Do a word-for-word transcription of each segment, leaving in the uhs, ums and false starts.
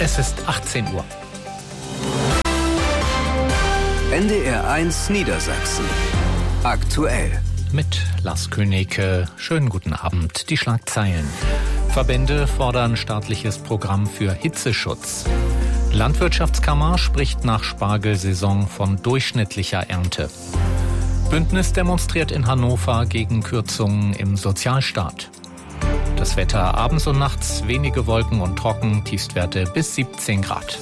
Es ist achtzehn Uhr. N D R eins Niedersachsen. Aktuell. Mit Lars Königke. Schönen guten Abend. Die Schlagzeilen. Verbände fordern staatliches Programm für Hitzeschutz. Landwirtschaftskammer spricht nach Spargelsaison von durchschnittlicher Ernte. Bündnis demonstriert in Hannover gegen Kürzungen im Sozialstaat. Das Wetter abends und nachts wenige Wolken und trocken, Tiefstwerte bis siebzehn Grad.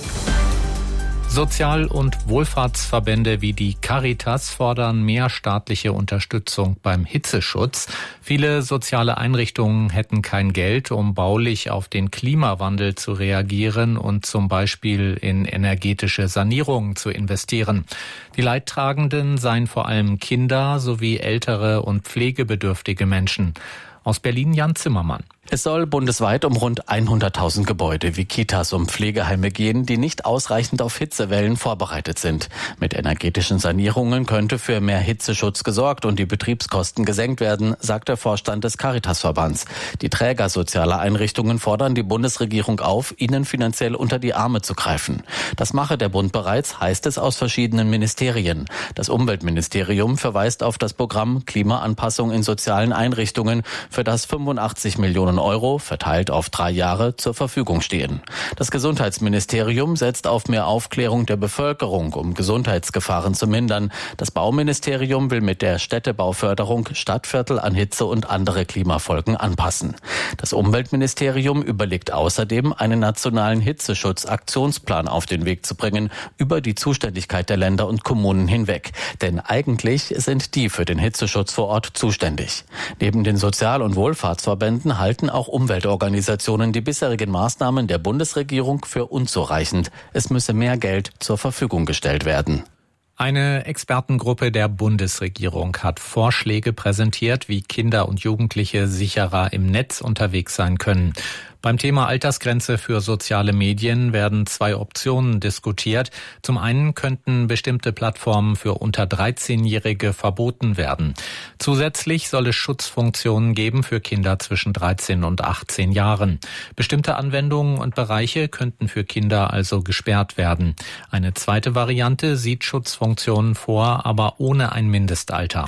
Sozial- und Wohlfahrtsverbände wie die Caritas fordern mehr staatliche Unterstützung beim Hitzeschutz. Viele soziale Einrichtungen hätten kein Geld, um baulich auf den Klimawandel zu reagieren und zum Beispiel in energetische Sanierungen zu investieren. Die Leidtragenden seien vor allem Kinder sowie ältere und pflegebedürftige Menschen. Aus Berlin Jan Zimmermann. Es soll bundesweit um rund hunderttausend Gebäude wie Kitas und Pflegeheime gehen, die nicht ausreichend auf Hitzewellen vorbereitet sind. Mit energetischen Sanierungen könnte für mehr Hitzeschutz gesorgt und die Betriebskosten gesenkt werden, sagt der Vorstand des Caritasverbands. Die Träger sozialer Einrichtungen fordern die Bundesregierung auf, ihnen finanziell unter die Arme zu greifen. Das mache der Bund bereits, heißt es aus verschiedenen Ministerien. Das Umweltministerium verweist auf das Programm Klimaanpassung in sozialen Einrichtungen, für das fünfundachtzig Millionen Euro, verteilt auf drei Jahre, zur Verfügung stehen. Das Gesundheitsministerium setzt auf mehr Aufklärung der Bevölkerung, um Gesundheitsgefahren zu mindern. Das Bauministerium will mit der Städtebauförderung Stadtviertel an Hitze und andere Klimafolgen anpassen. Das Umweltministerium überlegt außerdem, einen nationalen Hitzeschutz-Aktionsplan auf den Weg zu bringen, über die Zuständigkeit der Länder und Kommunen hinweg. Denn eigentlich sind die für den Hitzeschutz vor Ort zuständig. Neben den Sozial- und Wohlfahrtsverbänden halten auch Umweltorganisationen die bisherigen Maßnahmen der Bundesregierung für unzureichend. Es müsse mehr Geld zur Verfügung gestellt werden. Eine Expertengruppe der Bundesregierung hat Vorschläge präsentiert, wie Kinder und Jugendliche sicherer im Netz unterwegs sein können. Beim Thema Altersgrenze für soziale Medien werden zwei Optionen diskutiert. Zum einen könnten bestimmte Plattformen für unter dreizehnjährige verboten werden. Zusätzlich soll es Schutzfunktionen geben für Kinder zwischen dreizehn und achtzehn Jahren. Bestimmte Anwendungen und Bereiche könnten für Kinder also gesperrt werden. Eine zweite Variante sieht Schutzfunktionen vor, aber ohne ein Mindestalter.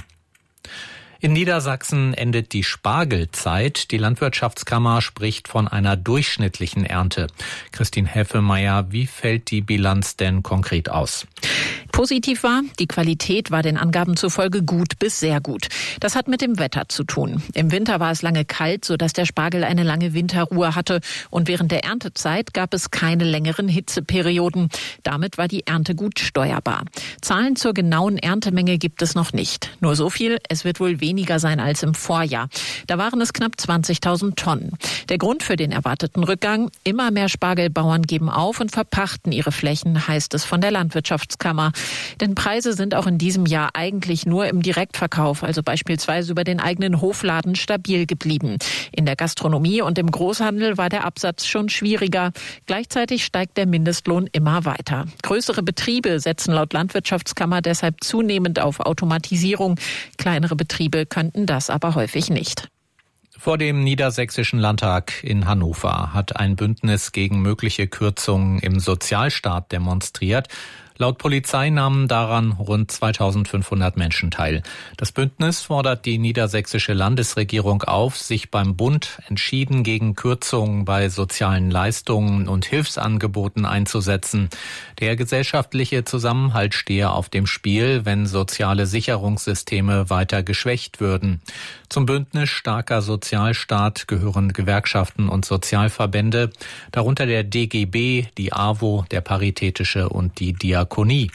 In Niedersachsen endet die Spargelzeit. Die Landwirtschaftskammer spricht von einer durchschnittlichen Ernte. Christine Heffelmeier, wie fällt die Bilanz denn konkret aus? Positiv war, die Qualität war den Angaben zufolge gut bis sehr gut. Das hat mit dem Wetter zu tun. Im Winter war es lange kalt, sodass der Spargel eine lange Winterruhe hatte. Und während der Erntezeit gab es keine längeren Hitzeperioden. Damit war die Ernte gut steuerbar. Zahlen zur genauen Erntemenge gibt es noch nicht. Nur so viel, es wird wohl weniger sein als im Vorjahr. Da waren es knapp zwanzigtausend Tonnen. Der Grund für den erwarteten Rückgang? Immer mehr Spargelbauern geben auf und verpachten ihre Flächen, heißt es von der Landwirtschaftskammer. Denn Preise sind auch in diesem Jahr eigentlich nur im Direktverkauf, also beispielsweise über den eigenen Hofladen, stabil geblieben. In der Gastronomie und im Großhandel war der Absatz schon schwieriger. Gleichzeitig steigt der Mindestlohn immer weiter. Größere Betriebe setzen laut Landwirtschaftskammer deshalb zunehmend auf Automatisierung. Kleinere Betriebe könnten das aber häufig nicht. Vor dem Niedersächsischen Landtag in Hannover hat ein Bündnis gegen mögliche Kürzungen im Sozialstaat demonstriert. Laut Polizei nahmen daran rund zweitausendfünfhundert Menschen teil. Das Bündnis fordert die niedersächsische Landesregierung auf, sich beim Bund entschieden gegen Kürzungen bei sozialen Leistungen und Hilfsangeboten einzusetzen. Der gesellschaftliche Zusammenhalt stehe auf dem Spiel, wenn soziale Sicherungssysteme weiter geschwächt würden. Zum Bündnis Starker Sozialstaat gehören Gewerkschaften und Sozialverbände, darunter der D G B, die AWO, der Paritätische und die Diakonie.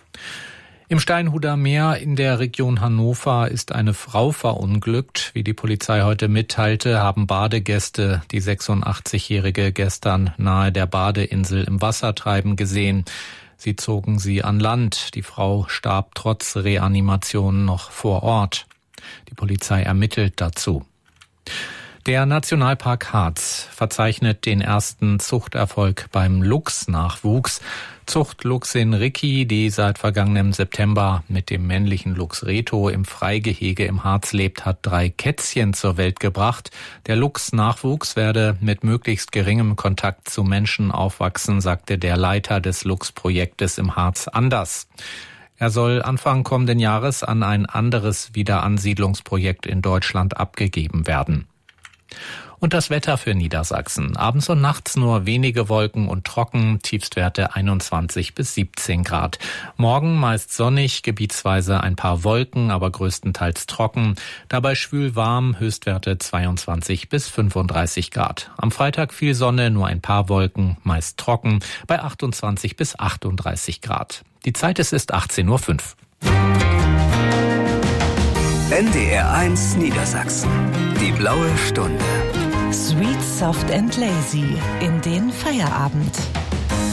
Im Steinhuder Meer in der Region Hannover ist eine Frau verunglückt. Wie die Polizei heute mitteilte, haben Badegäste die sechsundachtzigjährige gestern nahe der Badeinsel im Wasser treiben gesehen. Sie zogen sie an Land. Die Frau starb trotz Reanimation noch vor Ort. Die Polizei ermittelt dazu. Der Nationalpark Harz verzeichnet den ersten Zuchterfolg beim Luchsnachwuchs. Zuchtluchsin Ricky, die seit vergangenem September mit dem männlichen Luchs Reto im Freigehege im Harz lebt, hat drei Kätzchen zur Welt gebracht. Der Luchsnachwuchs werde mit möglichst geringem Kontakt zu Menschen aufwachsen, sagte der Leiter des Luchsprojektes im Harz anders. Er soll Anfang kommenden Jahres an ein anderes Wiederansiedlungsprojekt in Deutschland abgegeben werden. Und das Wetter für Niedersachsen. Abends und nachts nur wenige Wolken und trocken, Tiefstwerte einundzwanzig bis siebzehn Grad. Morgen meist sonnig, gebietsweise ein paar Wolken, aber größtenteils trocken. Dabei schwül warm, Höchstwerte zweiundzwanzig bis fünfunddreißig Grad. Am Freitag viel Sonne, nur ein paar Wolken, meist trocken, bei achtundzwanzig bis achtunddreißig Grad. Die Zeit es ist achtzehn Uhr fünf. N D R eins Niedersachsen. Die blaue Stunde. Sweet, soft and lazy in den Feierabend.